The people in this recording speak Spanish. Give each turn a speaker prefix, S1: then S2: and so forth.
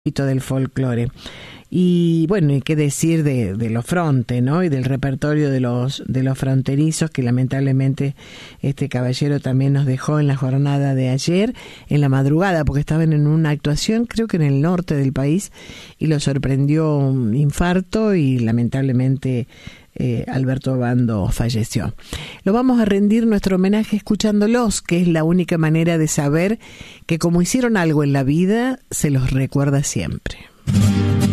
S1: del folclore. Y bueno, y qué decir de los frontes, ¿no? Y del repertorio de los fronterizos que lamentablemente este caballero también nos dejó en la jornada de ayer, en la madrugada, porque estaban en una actuación, creo que en el norte del país, y lo sorprendió un infarto y lamentablemente Alberto Obando falleció. Lo vamos a rendir nuestro homenaje escuchándolos, que es la única manera de saber que como hicieron algo en la vida, se los recuerda siempre.